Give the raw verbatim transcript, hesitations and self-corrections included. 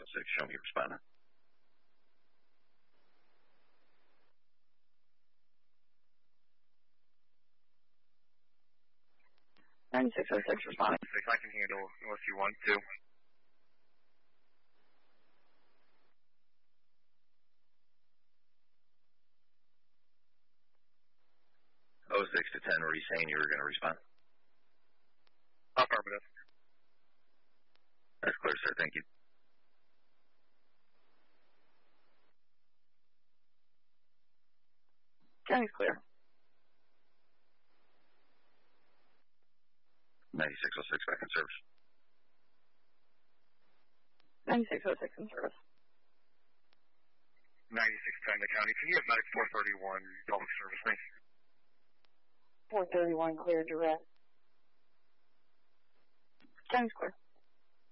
oh six, show me responding. ninety-six oh six responding. I can handle unless you want to. oh six to ten, were you saying you were going to respond? Affirmative. That's clear, sir. Thank you. County's clear. ninety-six oh six back in service. ninety-six oh six in service. ninety-six ten to county. Can you have medic four thirty-one public service, please? four thirty-one clear direct. County's clear.